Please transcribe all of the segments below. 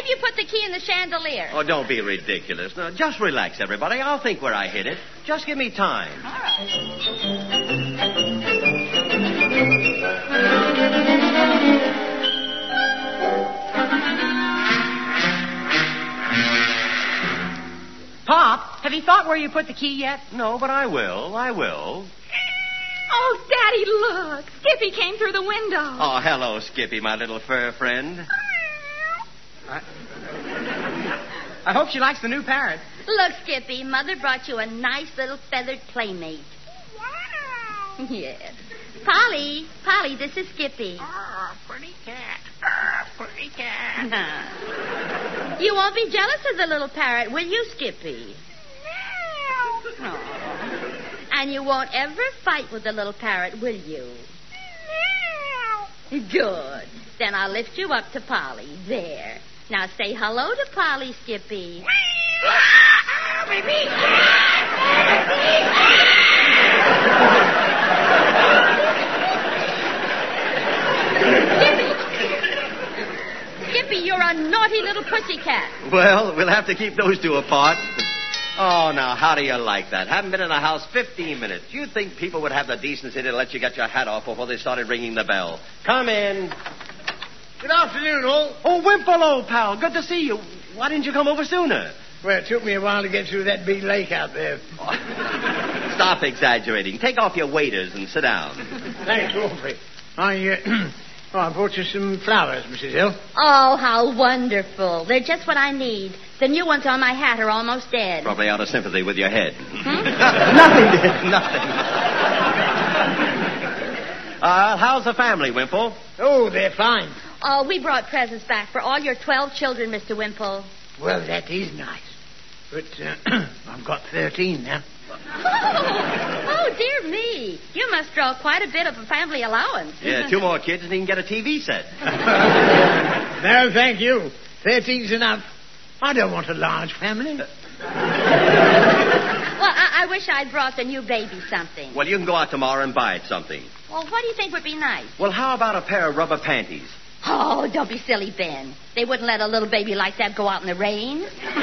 maybe you put the key in the chandelier. Oh, don't be ridiculous. Now, just relax, everybody. I'll think where I hid it. Just give me time. All right. Pop, have you thought where you put the key yet? No, but I will. Oh, Daddy, look. Skippy came through the window. Oh, hello, Skippy, my little fur friend. I hope she likes the new parrot. Look, Skippy, Mother brought you a nice little feathered playmate. Wow. Yes. Polly, this is Skippy. Oh, pretty cat. Pretty cat. You won't be jealous of the little parrot, will you, Skippy? No. Oh. And you won't ever fight with the little parrot, will you? No. Good. Then I'll lift you up to Polly. There. Now say hello to Polly, Skippy. Skippy, you're a naughty little pussycat. Well, we'll have to keep those two apart. Oh, now, how do you like that? Haven't been in the house 15 minutes. You think people would have the decency to let you get your hat off before they started ringing the bell? Come in. Good afternoon, all. Oh, Wimple, old pal. Good to see you. Why didn't you come over sooner? Well, it took me a while to get through that big lake out there. Stop exaggerating. Take off your waders and sit down. Thanks, awfully. I brought you some flowers, Mrs. Hill. Oh, how wonderful. They're just what I need. The new ones on my hat are almost dead. Probably out of sympathy with your head. Nothing, dear, nothing. How's the family, Wimple? Oh, they're fine. Oh, we brought presents back for all your 12 children, Mr. Wimple. Well, that is nice. But I've got 13 now. Oh, dear me. You must draw quite a bit of a family allowance. Yeah, 2 more kids and he can get a TV set. No, thank you. 13's enough. I don't want a large family. Well, I wish I'd brought the new baby something. Well, you can go out tomorrow and buy it something. Well, what do you think would be nice? Well, how about a pair of rubber panties? Oh, don't be silly, Ben. They wouldn't let a little baby like that go out in the rain.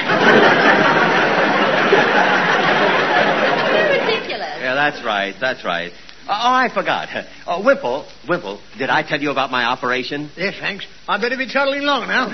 Ridiculous. Yeah, that's right. Oh, I forgot. Wimple, did I tell you about my operation? Yes, thanks. I better be toddling along now.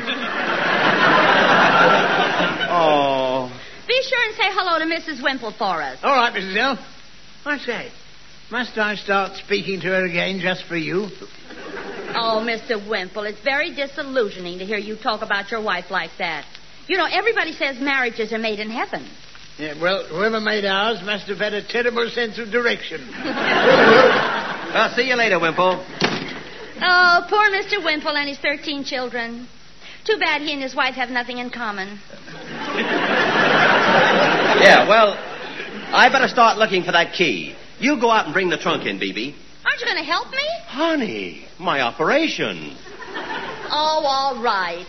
Oh. Be sure and say hello to Mrs. Wimple for us. All right, Mrs. L. I say, must I start speaking to her again just for you? Oh, Mr. Wimple, it's very disillusioning to hear you talk about your wife like that. You know, everybody says marriages are made in heaven. Yeah, well, whoever made ours must have had a terrible sense of direction. I'll see you later, Wimple. Oh, poor Mr. Wimple and his 13 children. Too bad he and his wife have nothing in common. Yeah, well, I better start looking for that key. You go out and bring the trunk in, BB. Aren't you going to help me? Honey, my operation. Oh, all right.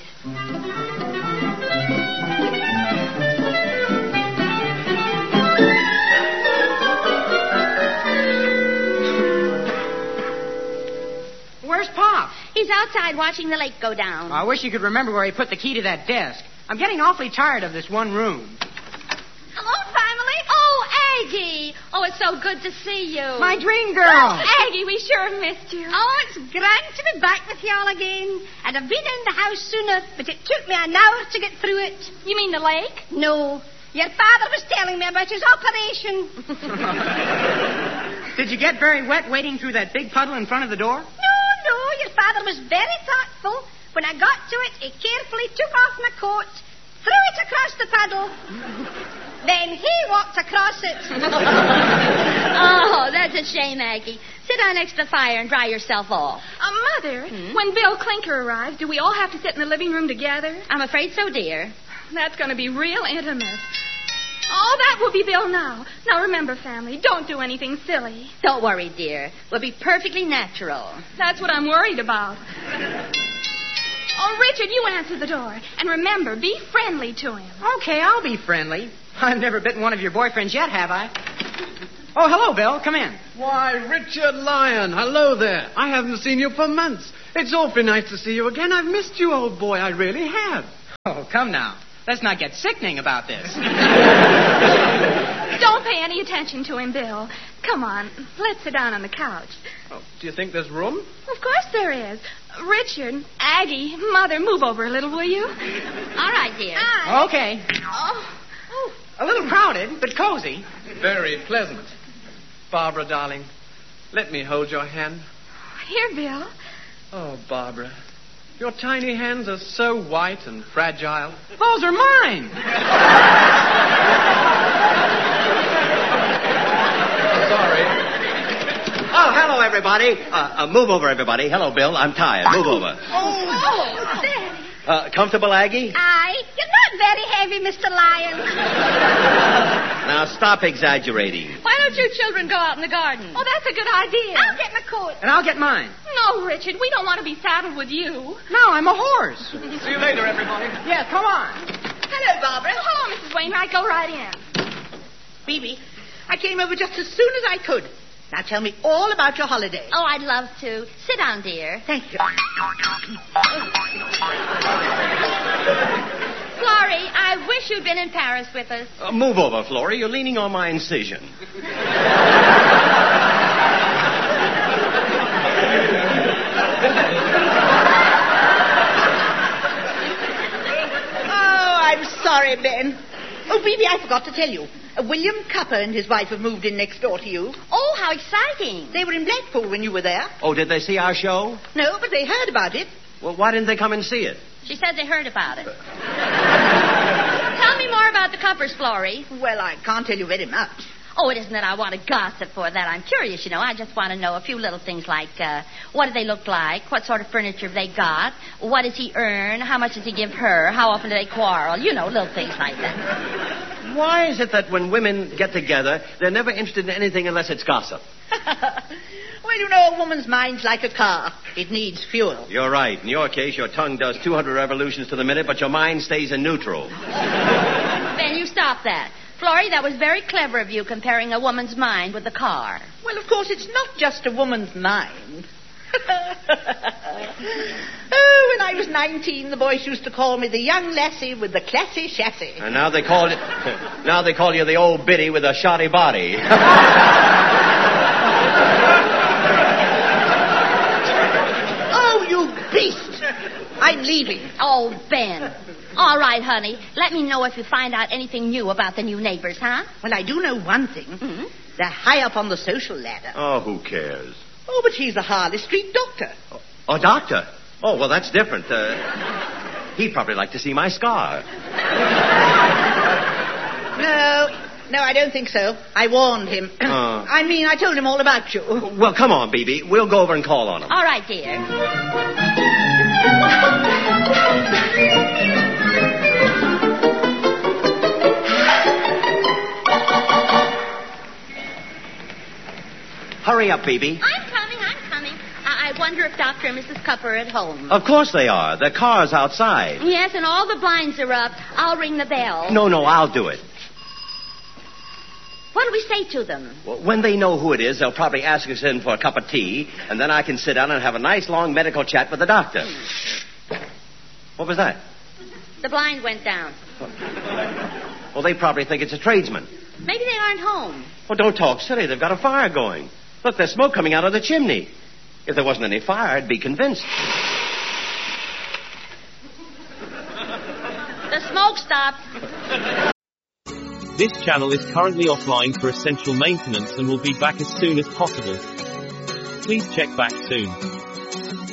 Where's Pop? He's outside watching the lake go down. I wish you could remember where he put the key to that desk. I'm getting awfully tired of this one room. Hello, family. Oh, Aggie. Oh, it's so good to see you. My dream girl. Oh, Aggie, we sure have missed you. Oh, it's grand to be back with y'all again. I'd have been in the house sooner, but it took me an hour to get through it. You mean the lake? No, your father was telling me about his operation. Did you get very wet wading through that big puddle in front of the door? No, your father was very thoughtful. When I got to it, he carefully took off my coat, threw it across the puddle. Then he walked across it. Oh, that's a shame, Aggie. Sit down next to the fire and dry yourself off. Mother, when Bill Clinker arrives, do we all have to sit in the living room together? I'm afraid so, dear. That's going to be real intimate. Oh, that will be Bill now. Now remember, family, don't do anything silly. Don't worry, dear. We'll be perfectly natural. That's what I'm worried about. Oh, Richard, you answer the door. And remember, be friendly to him. Okay, I'll be friendly. I've never bitten one of your boyfriends yet, have I? Oh, hello, Bill. Come in. Why, Richard Lyon, hello there. I haven't seen you for months. It's awfully nice to see you again. I've missed you, old boy. I really have. Oh, come now. Let's not get sickening about this. Don't pay any attention to him, Bill. Come on, let's sit down on the couch. Oh, do you think there's room? Of course there is. Richard, Aggie, Mother, move over a little, will you? All right, dear. Okay. Oh. A little crowded, but cozy. Very pleasant. Barbara, darling, let me hold your hand. Here, Bill. Oh, Barbara, your tiny hands are so white and fragile. Those are mine. Sorry. Oh, hello, everybody. Move over, everybody. Hello, Bill. I'm tired. Move over. Oh, Daddy. Comfortable, Aggie? Aye. You're not very heavy, Mr. Lion. Now, stop exaggerating. Why don't you children go out in the garden? Oh, that's a good idea. I'll get my coat. And I'll get mine. No, Richard, we don't want to be saddled with you. No, I'm a horse. See you later, everybody. Yeah, come on. Hello, Barbara. Oh, hello, Mrs. Wainwright. Go right in. Phoebe, I came over just as soon as I could. Now tell me all about your holiday. Oh, I'd love to. Sit down, dear. Thank you. Florrie, I wish you'd been in Paris with us. Move over, Florrie. You're leaning on my incision. Oh, I'm sorry, Ben. Oh, Phoebe, I forgot to tell you. William Cupper and his wife have moved in next door to you. Oh, how exciting. They were in Blackpool when you were there. Oh, did they see our show? No, but they heard about it. Well, why didn't they come and see it? She said they heard about it. Tell me more about the Cuppers, Florrie. Well, I can't tell you very much. Oh, it isn't that I want to gossip for that. I'm curious, you know. I just want to know a few little things like, what do they look like? What sort of furniture have they got? What does he earn? How much does he give her? How often do they quarrel? You know, little things like that. Why is it that when women get together, they're never interested in anything unless it's gossip? Well, you know, a woman's mind's like a car. It needs fuel. You're right. In your case, your tongue does 200 revolutions to the minute, but your mind stays in neutral. Ben, you stop that. Florrie, that was very clever of you comparing a woman's mind with a car. Well, of course, it's not just a woman's mind. Oh, when I was 19, the boys used to call me the young lassie with the classy chassis. And now they call you the old biddy with a shoddy body. Oh, you beast! I'm leaving. Oh, Ben. All right, honey. Let me know if you find out anything new about the new neighbors, huh? Well, I do know one thing. Mm-hmm. They're high up on the social ladder. Oh, who cares? Oh, but she's the Harley Street doctor. Oh, doctor? Oh, well, that's different. He'd probably like to see my scar. No, I don't think so. I warned him. I told him all about you. Well, come on, Bebe. We'll go over and call on him. All right, dear. Hurry up, Bebe. I'm coming. I wonder if Dr. and Mrs. Cupper are at home. Of course they are. The car's outside. Yes, and all the blinds are up. I'll ring the bell. No, I'll do it. What do we say to them? Well, when they know who it is, they'll probably ask us in for a cup of tea, and then I can sit down and have a nice long medical chat with the doctor. What was that? The blind went down. Well, they probably think it's a tradesman. Maybe they aren't home. Well, don't talk silly. They've got a fire going. Look, there's smoke coming out of the chimney. If there wasn't any fire, I'd be convinced. The smoke stopped. This channel is currently offline for essential maintenance and will be back as soon as possible. Please check back soon.